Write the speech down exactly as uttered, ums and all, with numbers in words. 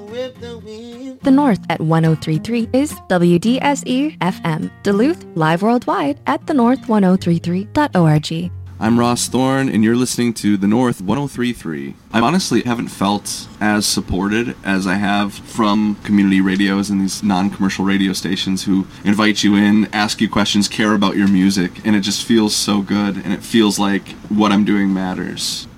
with the wind. The North at one oh three point three is W D S E F M. Duluth, live worldwide at the north ten thirty-three dot org. I'm Ross Thorne, and you're listening to The North ten thirty-three. I honestly haven't felt as supported as I have from community radios and these non-commercial radio stations who invite you in, ask you questions, care about your music, and it just feels so good, and it feels like what I'm doing matters.